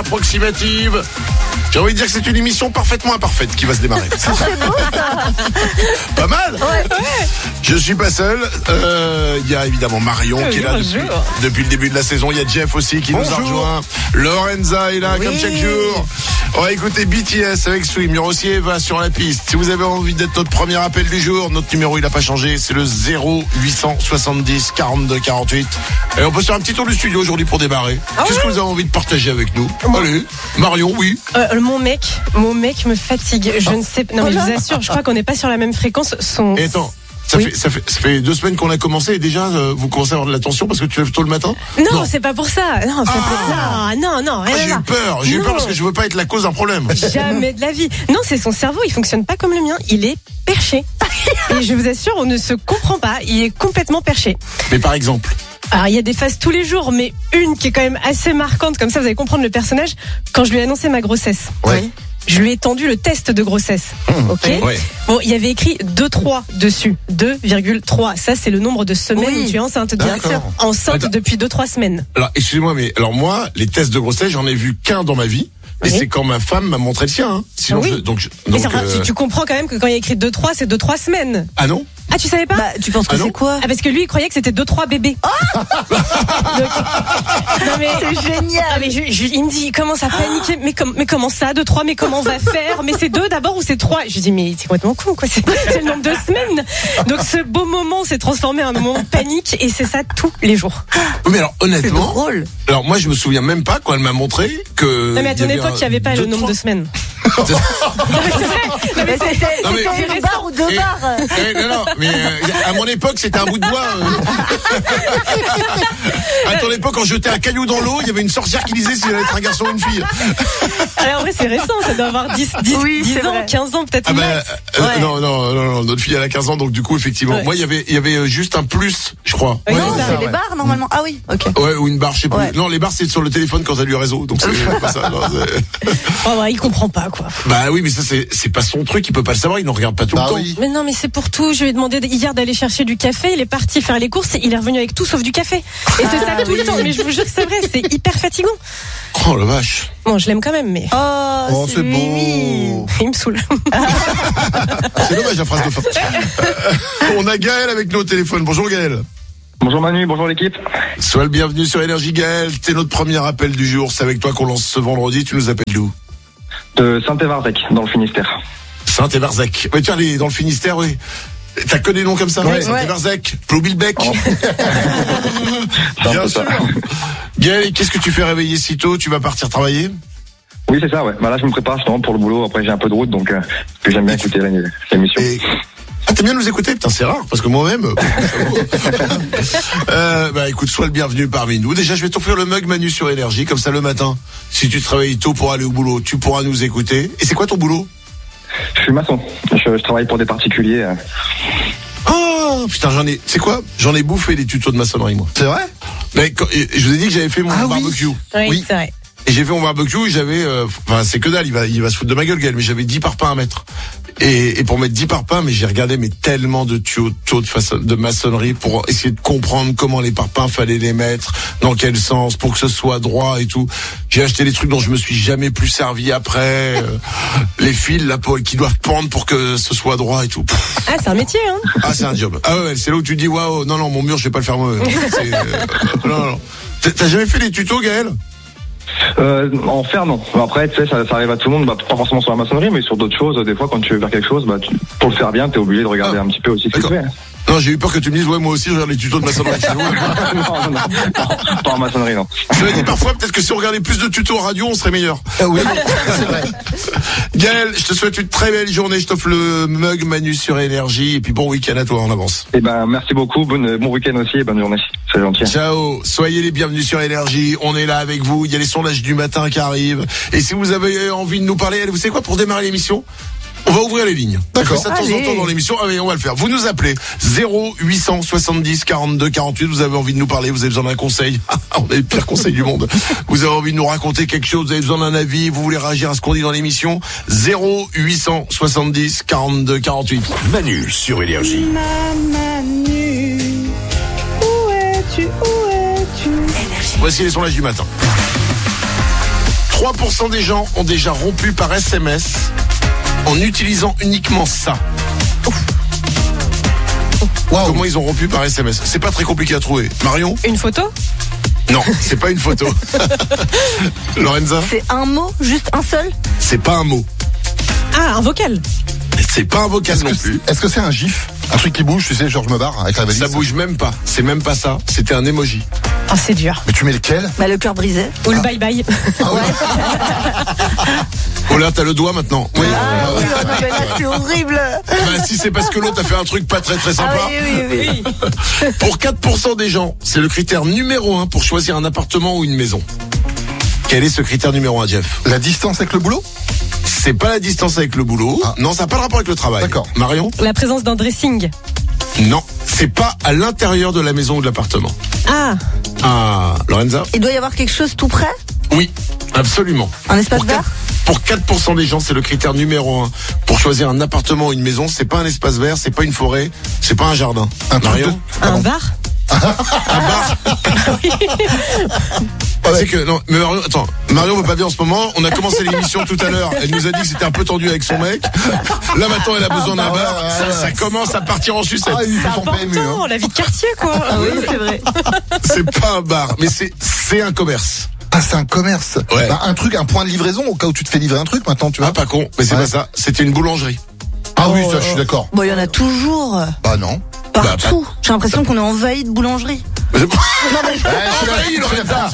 approximative. J'ai envie de dire que c'est une émission parfaitement imparfaite qui va se démarrer. C'est beau ça. Pas mal. Ouais. Je suis pas seul. Il y a évidemment Marion qui est là depuis le début de la saison. Il y a Jeff aussi qui nous a rejoint. Lorenza est là comme chaque jour. On va écouter BTS avec Swim. Il y aura aussi Eva sur la piste. Si vous avez envie d'être notre premier appel du jour, notre numéro il n'a pas changé. C'est le 0870 42 48. Et on peut faire un petit tour du studio aujourd'hui pour démarrer. Qu'est-ce que vous avez envie de partager avec nous? Allez, Marion, oui. Mon mec me fatigue. Je ne sais pas. Non, mais je vous assure, je crois qu'on n'est pas sur la même fréquence. Et attends. Ça fait 2 semaines qu'on a commencé et déjà vous commencez à avoir de la tension parce que tu lèves tôt le matin? Non, c'est pas pour ça. Non, non. J'ai eu peur parce que je veux pas être la cause d'un problème. Jamais de la vie. Non, c'est son cerveau, il fonctionne pas comme le mien. Il est perché. Et je vous assure, on ne se comprend pas. Il est complètement perché. Mais par exemple? Alors, il y a des phases tous les jours, mais une qui est quand même assez marquante, comme ça vous allez comprendre le personnage. Quand je lui ai annoncé ma grossesse. Ouais. Je lui ai tendu le test de grossesse. Ok. Ouais. Bon, il y avait écrit 2,3 dessus. 2,3. Ça, c'est le nombre de semaines où tu es enceinte. Bien sûr. Enceinte depuis 2-3 semaines. Alors, excusez-moi, mais alors moi, les tests de grossesse, j'en ai vu qu'un dans ma vie. Et c'est quand ma femme m'a montré le sien. Hein. Sinon, tu comprends quand même que quand il y a écrit 2-3, c'est 2-3 semaines. Ah non? Ah, tu savais pas? Bah, tu penses que c'est quoi? Ah, parce que lui, il croyait que c'était 2-3 bébés. Oh non, mais c'est génial. Ah, mais il me dit, il commence à paniquer. Mais comment ça, 2-3? Mais comment on va faire? Mais c'est 2 d'abord ou c'est 3? Je lui dis, mais c'est complètement con, quoi. C'est le nombre de semaines. Donc, ce beau moment s'est transformé en un moment de panique et c'est ça tous les jours. Mais alors, honnêtement. C'est drôle. Alors, moi, je me souviens même pas quand elle m'a montré que. Non, mais à ton époque, il n'y avait pas le nombre de semaines. Non, mais c'était une barre ou 2 barres. Non, mais à mon époque, c'était un bout de bois. À ton époque, quand je jetais un caillou dans l'eau, il y avait une sorcière qui disait si elle allait être un garçon ou une fille. Alors, en vrai, c'est récent, ça doit avoir 10 ans, 15 ans, peut-être. Non, notre fille, elle a 15 ans, donc du coup, effectivement. Ouais. Moi, il y avait juste un plus, je crois. Oui, non, c'est les barres, normalement. Ah oui, ok. Ouais, ou une barre, je sais plus. Ouais. Non, les barres, c'est sur le téléphone quand t'as du réseau, donc c'est pas ça. Non, il comprend pas, quoi. Bah oui, mais ça, c'est pas son truc, il peut pas le savoir, il ne regarde pas tout le temps. Oui. Mais non, mais c'est pour tout. Je lui ai demandé hier d'aller chercher du café, il est parti faire les courses, il est revenu avec tout sauf du café. Et c'est ça tout le temps. Mais je vous jure que c'est vrai, c'est hyper fatigant. Oh la vache. Bon, je l'aime quand même, mais. Oh c'est beau. Il me saoule. C'est dommage la phrase de fin. On a Gaël avec nous au téléphone. Bonjour Gaël. Bonjour Manu, bonjour l'équipe. Sois le bienvenu sur Énergie Gaël. T'es notre premier appel du jour. C'est avec toi qu'on lance ce vendredi. Tu nous appelles d'où? De Saint-Évarzec, dans le Finistère. Saint-Évarzec. Oui, tiens, dans le Finistère, oui. T'as que des noms comme ça? Ouais. Saint-Évarzec, Ploubilbec. Oh. Bien sûr. Gaël, qu'est-ce que tu fais réveiller si tôt? Tu vas partir travailler? Oui, c'est ça, ouais. Bah là, je me prépare justement pour le boulot. Après, j'ai un peu de route, donc j'aime bien écouter l'émission. Ah, t'aimes bien nous écouter? Putain, c'est rare, parce que moi-même... bah écoute, sois le bienvenu parmi nous. Déjà, je vais t'offrir le mug Manu sur Énergie, comme ça le matin. Si tu travailles tôt pour aller au boulot, tu pourras nous écouter. Et c'est quoi ton boulot? Je suis maçon. Je travaille pour des particuliers. Oh, putain, j'en ai bouffé des tutos de maçonnerie, moi. C'est vrai? Mais je vous ai dit que j'avais fait mon barbecue. Oui, c'est vrai. Et j'ai fait mon barbecue et j'avais, c'est que dalle, il va se foutre de ma gueule, Gaël, mais j'avais 10 parpaings à mettre. Et pour mettre 10 parpaings, mais j'ai regardé tellement de tutos de maçonnerie pour essayer de comprendre comment les parpaings fallait les mettre, dans quel sens, pour que ce soit droit et tout. J'ai acheté des trucs dont je me suis jamais plus servi après, les fils là qui doivent pendre pour que ce soit droit et tout. Ah, c'est un métier, hein. Ah, c'est un job. Ah ouais, c'est là où tu dis waouh, non, mon mur, je vais pas le faire moi. Non. T'as jamais fait des tutos, Gaël? En faire, non. Après, tu sais, ça arrive à tout le monde, pas forcément sur la maçonnerie, mais sur d'autres choses. Des fois, quand tu veux faire quelque chose, pour le faire bien, t'es obligé de regarder un petit peu aussi ce que tu fais. Non, j'ai eu peur que tu me dises, ouais, moi aussi, je regarde les tutos de maçonnerie. non, pas en maçonnerie, non. Je l'ai dit parfois, peut-être que si on regardait plus de tutos en radio, on serait meilleur. Oui, c'est vrai. Gaël, je te souhaite une très belle journée. Je t'offre le mug Manu sur Énergie. Et puis bon week-end à toi en avance. Eh ben, merci beaucoup. Bon week-end aussi et bonne journée. C'est gentil. Ciao. Soyez les bienvenus sur Énergie. On est là avec vous. Il y a les sondages du matin qui arrivent. Et si vous avez envie de nous parler, vous savez quoi, pour démarrer l'émission? On va ouvrir les lignes. D'accord. On fait ça de temps en temps dans l'émission. Ah mais on va le faire. Vous nous appelez 0870 42 48. Vous avez envie de nous parler. Vous avez besoin d'un conseil. On a les pires conseils du monde. Vous avez envie de nous raconter quelque chose. Vous avez besoin d'un avis. Vous voulez réagir à ce qu'on dit dans l'émission. 0870 42 48. Manu sur Énergie. Manu, où es-tu? Voici les sondages du matin. 3% des gens ont déjà rompu par SMS en utilisant uniquement ça. Wow. Comment ils ont rompu par SMS? C'est pas très compliqué à trouver. Marion? Une photo? Non, c'est pas une photo. Lorenza? C'est un mot, juste un seul? C'est pas un mot. Ah, un vocal? C'est pas un vocal non plus. Est-ce que c'est un gif? Un truc qui bouge, tu sais, genre je me barre avec la valise? Ça bouge même pas. C'est même pas ça. C'était un emoji. Oh, c'est dur. Mais tu mets lequel? Bah, le cœur brisé. Ou le bye-bye. Ah ouais. Oh là, t'as le doigt maintenant. Oui. Oui, mais là, c'est horrible. Bah, si c'est parce que l'autre a fait un truc pas très sympa. Ah oui. Pour 4% des gens, c'est le critère numéro 1 pour choisir un appartement ou une maison. Quel est ce critère numéro 1, Jeff? La distance avec le boulot? C'est pas la distance avec le boulot. Ah. Non, ça n'a pas de rapport avec le travail. D'accord. Marion? La présence d'un dressing. Non, c'est pas à l'intérieur de la maison ou de l'appartement. Ah, Lorenza? Il doit y avoir quelque chose tout près? Oui, absolument. Un espace vert? Pour 4% des gens, c'est le critère numéro 1 pour choisir un appartement ou une maison. C'est pas un espace vert, c'est pas une forêt, c'est pas un jardin. Marion? Un bar? Un bar? C'est que non, mais Marion veut pas bien en ce moment. On a commencé l'émission tout à l'heure. Elle nous a dit que c'était un peu tendu avec son mec. Là maintenant, elle a besoin d'un bar. Ça commence à partir en sucette. C'est important, la vie de quartier, quoi. Ah oui, c'est vrai. C'est pas un bar, mais c'est un commerce. Ah, c'est un commerce. Ouais. Bah, un point de livraison au cas où tu te fais livrer un truc maintenant, tu vois. Ah, pas con, mais c'est pas ça. C'était une boulangerie. Ah oui, ça, je suis d'accord. Bon, il y en a toujours. Bah non. Partout. J'ai l'impression qu'on est envahi de boulangerie. Envahi, Lorenza.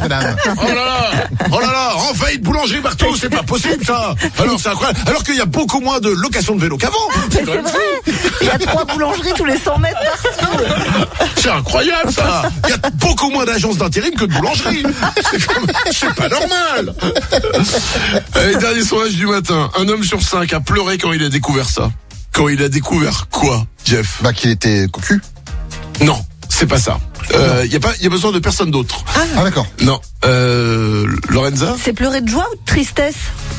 Oh là là, envahi de boulangerie partout, c'est pas possible ça. Alors c'est incroyable. Alors qu'il y a beaucoup moins de location de vélo qu'avant. C'est vrai. Il y a 3 boulangeries tous les 100 mètres partout. C'est incroyable ça. Il y a beaucoup moins d'agences d'intérim que de boulangeries. C'est pas normal. Allez, dernier sondage du matin. Un homme sur 5 a pleuré quand il a découvert ça. Quand il a découvert quoi, Jeff? Bah qu'il était cocu. Non, c'est pas ça. Il y a besoin de personne d'autre. Ah d'accord. Non. Lorenza? C'est pleurer de joie ou de tristesse?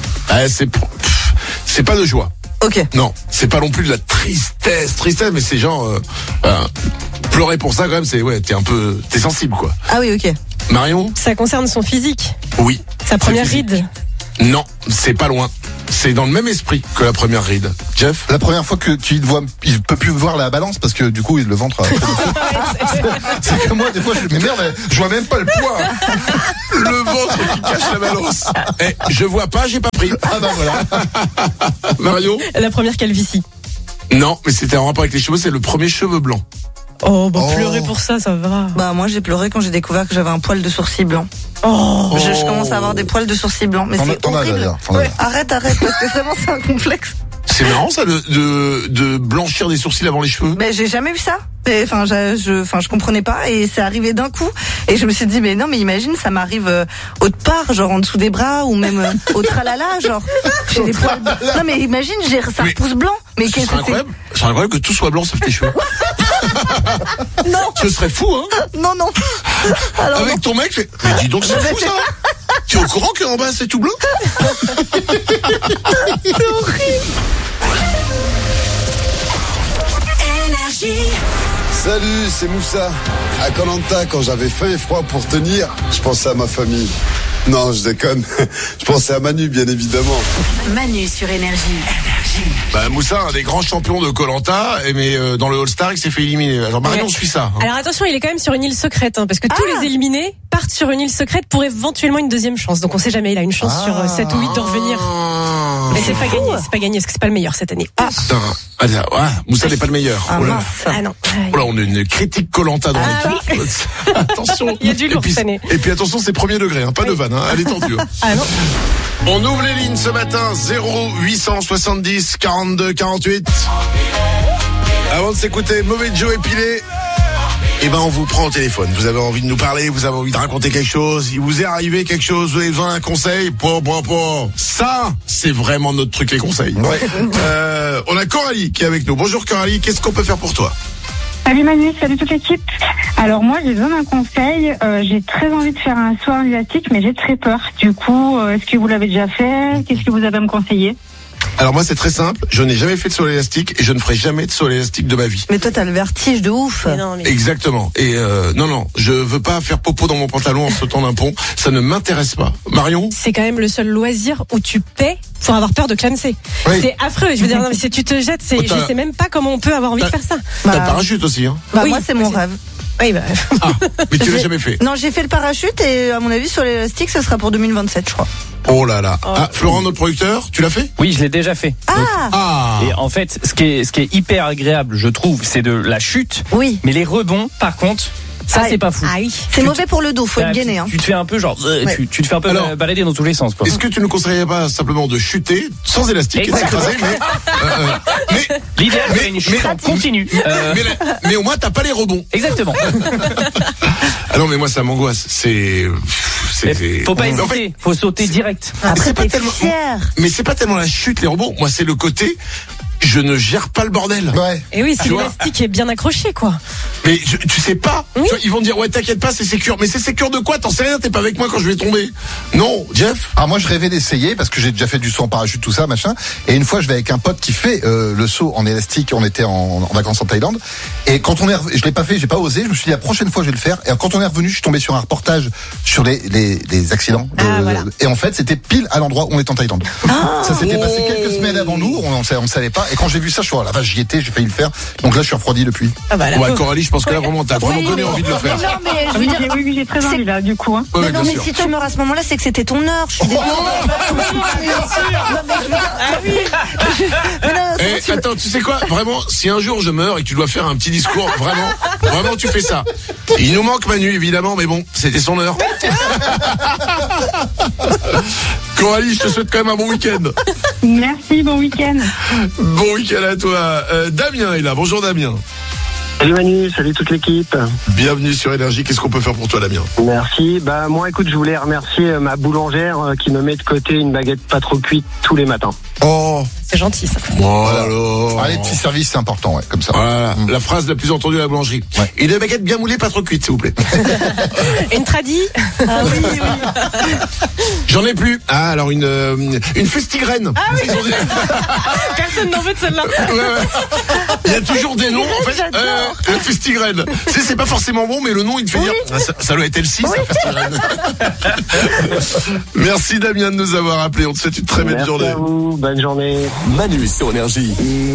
C'est pas de joie. Ok. Non, c'est pas non plus de la tristesse, mais c'est genre pleurer pour ça quand même, t'es sensible quoi. Ah oui, ok. Marion? Ça concerne son physique. Oui. Sa première ride. Non, c'est pas loin. C'est dans le même esprit que la première ride. Jeff? La première fois qu'il voit, il peut plus voir la balance parce que du coup le ventre. C'est que moi des fois je me dis mais merde, je vois même pas le poids. Le ventre qui cache la balance. Je vois pas, j'ai pas pris. Ah bah voilà. Marion? La première calvitie. Non, mais c'était en rapport avec les cheveux, c'est le premier cheveu blanc. Oh, pleurer pour ça va. Bah moi j'ai pleuré quand j'ai découvert que j'avais un poil de sourcil blanc. Je commence à avoir des poils de sourcils blancs, mais c'est horrible. Arrête, parce que vraiment c'est un complexe. C'est marrant ça de blanchir des sourcils avant les cheveux. Mais j'ai jamais vu ça. Enfin, je comprenais pas et c'est arrivé d'un coup. Et je me suis dit mais non, mais imagine ça m'arrive autre part, genre en dessous des bras ou même au tralala, genre j'ai des poils. Non mais imagine, ça repousse blanc. Mais qu'est-ce que c'est? C'est incroyable que tout soit blanc sauf tes cheveux. Non. Ce serait fou, hein? Non. Alors, avec ton mec, mais dis donc c'est fou ça. Tu es au courant qu'en bas c'est tout blanc? C'est horrible. Salut, c'est Moussa. À Koh-Lanta, quand j'avais faim et froid pour tenir, je pensais à ma famille. Non, je déconne. Je pensais à Manu, bien évidemment. Manu sur Énergie. Bah, Moussa, un des grands champions de Koh-Lanta, mais dans le All-Star, il s'est fait éliminer. Alors Marion suit ça. Hein. Alors attention, il est quand même sur une île secrète, parce que tous les éliminés partent sur une île secrète pour éventuellement une deuxième chance. Donc on sait jamais, il a une chance sur 7 ou 8 de revenir. Mais c'est pas gagné, parce que c'est pas le meilleur cette année. Moussa n'est pas le meilleur. Non. Oh là, on a une critique Koh-Lanta dans l'équipe. Attention. Il y a du lourd cette année. Et puis attention, c'est premier degré, pas de vanne, elle est tendue. Non. On ouvre les lignes ce matin, 0870 42 48. Avant de s'écouter Mauvais Joe épilé, on vous prend au téléphone. Vous avez envie de nous parler, vous avez envie de raconter quelque chose, il vous est arrivé quelque chose, vous avez besoin d'un conseil, ça, c'est vraiment notre truc, les conseils. Ouais. On a Coralie qui est avec nous. Bonjour Coralie, qu'est-ce qu'on peut faire pour toi? Salut Manu, salut toute l'équipe. Alors moi j'ai besoin d'un conseil, j'ai très envie de faire un saut asiatique mais j'ai très peur. Du coup, est-ce que vous l'avez déjà fait? Qu'est-ce que vous avez à me conseiller? Alors moi, c'est très simple. Je n'ai jamais fait de saut élastique et je ne ferai jamais de saut élastique de ma vie. Mais toi, t'as le vertige de ouf. Exactement. Et non, je veux pas faire popo dans mon pantalon en sautant d'un pont. Ça ne m'intéresse pas. Marion ? C'est quand même le seul loisir où tu paies pour avoir peur de clamser. Oui. C'est affreux. Je veux dire, non, mais si tu te jettes, je sais même pas comment on peut avoir envie de faire ça. T'as le parachute aussi, hein ? Bah, moi, c'est mon rêve. Oui, bah. Ah, mais tu l'as jamais fait ? Non, j'ai fait le parachute et à mon avis, sur l'élastique, ce sera pour 2027, je crois. Oh là là. Ah, Florent, notre producteur, tu l'as fait ? Oui, je l'ai déjà fait. Ah. Et en fait, ce qui est hyper agréable, je trouve, c'est de la chute. Oui. Mais les rebonds, par contre, ça c'est pas fou. Ah oui. C'est mauvais pour le dos, faut être gainé. Tu te fais un peu genre, tu te fais un peu balader dans tous les sens. Quoi. Est-ce que tu ne conseillerais pas simplement de chuter sans élastique et de s'écraser, mais l'idéal c'est une chute continue. Mais au moins t'as pas les rebonds. Exactement. Ah non mais moi ça m'angoisse. Faut pas hésiter, faut sauter direct. Après, pas t'es tellement. fier. Mais c'est pas tellement la chute, les rebonds. Moi c'est le côté. Je ne gère pas le bordel. Ouais. Et oui, si l'élastique est bien accroché, quoi. Mais tu sais pas. Oui. Tu vois, ils vont dire ouais t'inquiète pas c'est sécure. Mais c'est sécure de quoi? T'en sais rien. T'es pas avec moi quand je vais tomber. Non, Jeff. Ah moi je rêvais d'essayer parce que j'ai déjà fait du saut en parachute tout ça machin. Et une fois je vais avec un pote qui fait le saut en élastique. On était en vacances en Thaïlande. Et quand je l'ai pas fait, j'ai pas osé. Je me suis dit la prochaine fois je vais le faire. Et quand on est revenu, je suis tombé sur un reportage sur les accidents. Voilà. Et en fait c'était pile à l'endroit où on est en Thaïlande. Ça s'était passé quelques semaines avant nous. On savait pas. Et quand j'ai vu ça, je suis la vache, j'y étais, j'ai failli le faire. Donc là je suis refroidi depuis. Ah bah, Ouais, Coralie, je pense que là vraiment t'as vraiment donné envie de le faire. Non, mais je veux dire, Oui, j'ai très envie là, du coup. Hein. Ouais, non, bien mais sûr. si tu meurs à ce moment-là, c'est que c'était ton heure. Je suis désolée. Eh, attends, tu sais quoi? Vraiment, si un jour je meurs et que tu dois faire un petit discours, vraiment tu fais ça. Il nous manque Manu, évidemment, mais bon, c'était son heure. Coralie, je te souhaite quand même un bon week-end. Merci, bon week-end. Bon week-end à toi. Damien est là. Bonjour Damien. Salut Manu, salut toute l'équipe. Bienvenue sur Énergie. Qu'est-ce qu'on peut faire pour toi, Damien? Merci. Bah moi, écoute, je voulais remercier ma boulangère qui me met de côté une baguette pas trop cuite tous les matins. Oh. C'est gentil, ça. Voilà. Alors. Ah, les petits services c'est important, ouais, comme ça. Voilà, la phrase la plus entendue à la boulangerie. Ouais. Et des baguettes bien moulées, pas trop cuites, s'il vous plaît. Une tradie. Ah oui. J'en ai plus. Ah, alors une festigraine. Ah oui. Personne n'en veut de celle-là. Ouais. Il y a toujours des noms, en fait. La festigraine. C'est pas forcément bon, mais le nom, il te fait dire. Ah, ça doit être elle-ci, ça, festigraine. Merci Damien de nous avoir appelés. On te souhaite une très belle journée. Merci à vous, bonne journée. Manu sur Énergie.